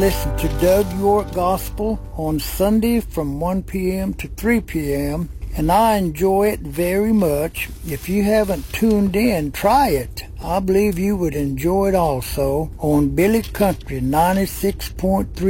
Listen to Doug York Gospel on Sunday from 1 p.m. to 3 p.m. and I enjoy it very much. If you haven't tuned in, try it. I believe you would enjoy it also on Billy Country 96.3